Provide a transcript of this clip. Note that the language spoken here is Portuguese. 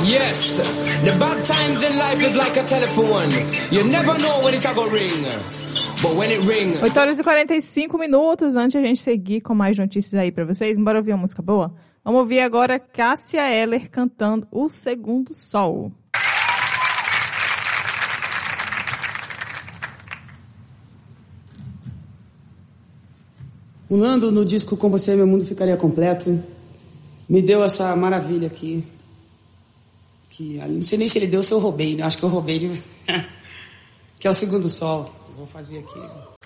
Yes, the bad times in life is like a telephone. You never know when it's gonna ring. But when it ring... 8 horas e 45 minutos. Antes de a gente seguir com mais notícias aí pra vocês, bora ouvir uma música boa? Vamos ouvir agora Cássia Eller cantando O Segundo Sol. Pulando no disco Com Você Meu Mundo Ficaria Completo, me deu essa maravilha aqui. Que não sei nem se ele deu ou se eu roubei, né? Acho que eu roubei. Que é O Segundo Sol. Vou fazer aqui.